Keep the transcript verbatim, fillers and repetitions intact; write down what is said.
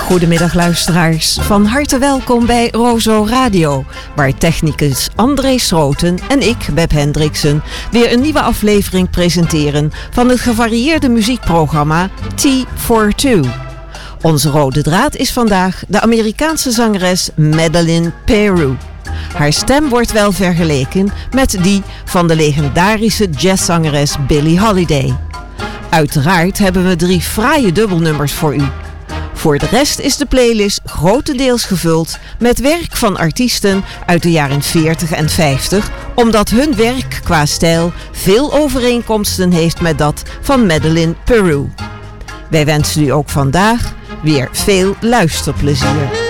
Goedemiddag luisteraars, van harte welkom bij Rozo Radio, waar technicus André Stroten en ik, Beb Hendriksen, weer een nieuwe aflevering presenteren van het gevarieerde muziekprogramma T voor Two. Onze rode draad is vandaag de Amerikaanse zangeres Madeleine Peru. Haar stem wordt wel vergeleken met die van de legendarische jazzzangeres Billie Holiday. Uiteraard hebben we drie fraaie dubbelnummers voor u. Voor de rest is de playlist grotendeels gevuld met werk van artiesten uit de jaren veertig en vijftig, omdat hun werk qua stijl veel overeenkomsten heeft met dat van Madeleine Peru. Wij wensen u ook vandaag weer veel luisterplezier.